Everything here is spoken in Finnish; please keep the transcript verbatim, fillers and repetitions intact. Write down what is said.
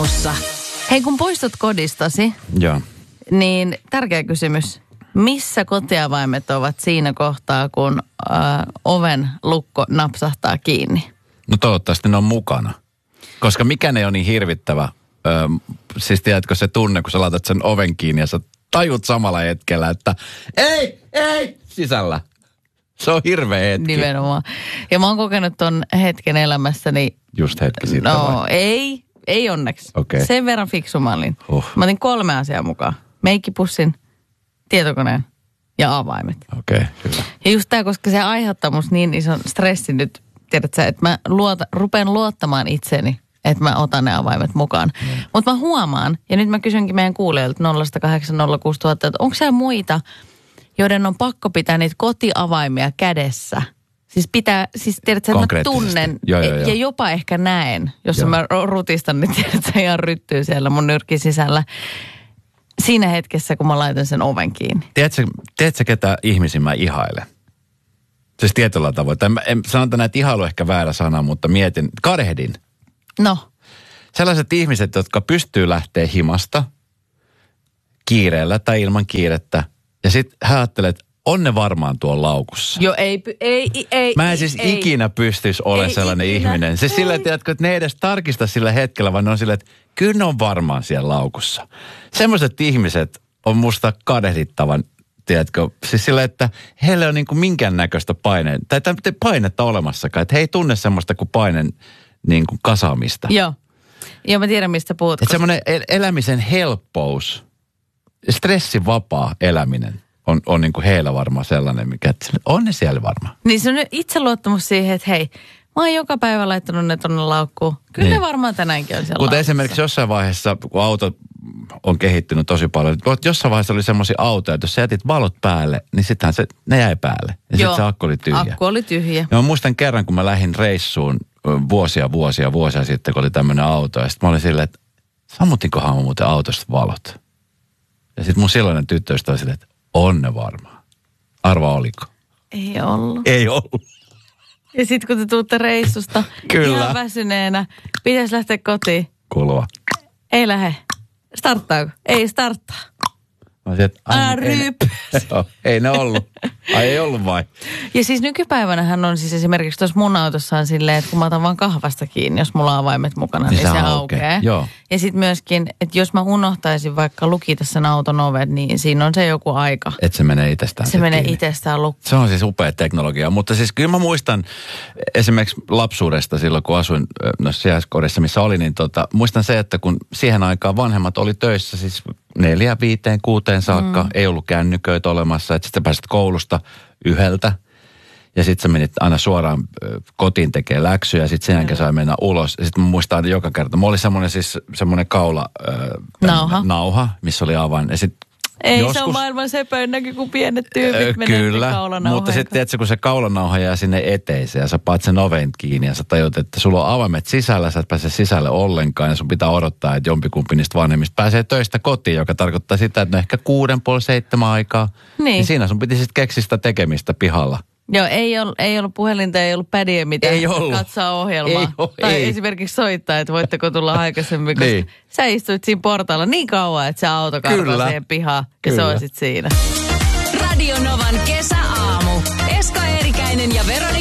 aamussa. Hei, kun poistut kodistasi, Joo. niin tärkeä kysymys. Missä kotiavaimet ovat siinä kohtaa, kun äh, oven lukko napsahtaa kiinni? No toivottavasti ne on mukana. Koska mikään ei ole niin hirvittävä. Öö, siis tiedätkö se tunne, kun sä laitat sen oven kiinni ja sä tajut samalla hetkellä, että ei, ei, sisällä. Se on hirveä hetki. Nimenomaan. Ja mä oon kokenut ton hetken elämässäni. Just hetki sitten No vai? ei, ei onneksi. Okay. Sen verran fiksu mä olin. Uh. Mä otin kolme asiaa mukaan. Meikkipussin, tietokoneen ja avaimet. Okei, okay, hyvä. Ja just tää, koska se aiheuttaa musta niin ison stressin nyt, tiedätkö, että mä luota, rupean luottamaan itseni, että mä otan ne avaimet mukaan. Mm. Mutta mä huomaan, ja nyt mä kysynkin meidän kuulijoilta nolla kahdeksan nolla kuusi nolla nolla nolla, että onko siellä muita, joiden on pakko pitää niitä kotiavaimia kädessä? Siis pitää, siis tiedätkö, että mä tunnen joo, joo, joo. ja jopa ehkä näen, jos Joo. mä rutistan, niin tiedätkö, ihan ryttyy siellä mun nyrkin sisällä. Siinä hetkessä, kun mä laitan sen oven kiinni. Tiedätkö, tiedätkö ketä ihmisiä mä ihailen? Siis tietyllä tavoin. En, en sanota näitä ihailu ehkä väärä sana, mutta mietin, kadehdin. No. Sellaiset ihmiset, jotka pystyy lähteä himasta kiireellä tai ilman kiirettä. Ja sitten hän ajattelee, että on ne varmaan tuolla laukussa. Joo, ei, ei, ei. Mä en siis ei. ikinä pystyisi olemaan Ei sellainen ikinä. ihminen. Se sillä, tiedätkö, että ne ei edes tarkista sillä hetkellä, vaan ne on sillä, että kyllä ne on varmaan siellä laukussa. Semmoiset ihmiset on musta kadehdittavan, tiedätkö, siis sillä, että heillä on niin kuin minkäännäköistä paineen, tai painetta olemassakaan, että he ei tunne semmoista kuin paineen niin kuin kasaamista. Joo. Joo, mä tiedän, mistä puhut. Että semmoinen el- elämisen helppous, stressivapaa eläminen on, on niin kuin heillä varmaan sellainen, mikä, että on ne siellä varmaan. Niin se on itseluottamus siihen, että hei, mä oon joka päivä laittanut ne tonne laukkuun. Kyllä Niin. ne varmaan tänäänkin on siellä Mutta laukussa. esimerkiksi jossain vaiheessa, kun auto on kehittynyt tosi paljon, jossain vaiheessa oli semmoisia autoja, että jos sä jätit valot päälle, niin sittenhän se, ne jäi päälle. Ja sitten se akku oli tyhjä. Akku oli tyhjä. Ja mä muistan kerran, kun mä lähdin reissuun ö, vuosia, vuosia, vuosia sitten, kun oli tämmöinen auto. Ja sitten mä olin silleen, että sammutinkohan mä muuten autosta valot. Ja sitten mun silloinen tyttöystä oli silleen, että on ne varmaan. Arva oliko? Ei ollut. Ei ollut. Ja sit kun te tuutte reissusta Kyllä. ihan väsyneenä, pitäisi lähteä kotiin. Kuuluva. Ei lähde. Starttaako? Ei starttaa. Mä olisin, että Älä ai, ei ne- ryyp. Joo, ei ne ollut. Ai ei ollut vai? Ja siis nykypäivänähän on siis esimerkiksi tuossa mun autossa on silleen, että kun mä otan vaan kahvasta kiinni, jos mulla on avaimet mukana, niin, Niin niin se se aukeaa. aukeaa. Joo. Ja sitten myöskin, että jos mä unohtaisin vaikka lukita sen auton ovet, niin siinä on se joku aika. Että se menee itsestään. Se menee kiinni. itsestään lukkoon. Se on siis upea teknologia, mutta siis kyllä mä muistan esimerkiksi lapsuudesta silloin, kun asuin no, sijaiskodissa, missä oli, niin tota, muistan se, että kun siihen aikaan vanhemmat oli töissä siis neljä, viiteen, kuuteen saakka, mm. ei ollut kännyköitä olemassa, että sitten pääsit koulusta yhdeltä ja sitten sä menit aina suoraan ö, kotiin tekemään läksyjä ja sitten sen jälkeen sai mennä ulos. Ja sitten mä muistan aina joka kerta, mulla oli semmoinen siis semmoinen kaula, ö, Nauha. nauha, missä oli avain. Ja sit Ei joskus, se on maailman sepöin näky, kun pienet tyypit Ö, menee Kyllä, kaulanauhaan. mutta sitten tiedätkö, kun se kaulanauha jää sinne eteiseen ja sä paat sen oven kiinni ja sä tajut, että sulla on avaimet sisällä, sä et pääse sisälle ollenkaan ja sun pitää odottaa, että jompikumpi niistä vanhemmista pääsee töistä kotiin, joka tarkoittaa sitä, että no ehkä kuuden, puoli seitsemän aikaa. Niin. Niin siinä sun piti sitten keksiä sitä tekemistä pihalla. Joo, ei ollut, ei ollut puhelinta, ei ollut pädiä, mitä Ei ollut. katsoa ohjelmaa. Ei oo, tai ei. esimerkiksi soittaa, että voitteko tulla aikaisemmin, koska Niin. sä istuit siinä portailla niin kauan, että se auto karkaa Kyllä. siihen pihaan ja Kyllä. se on sit siinä. Radio Novan kesäaamu. Esko Eerikäinen ja Veronika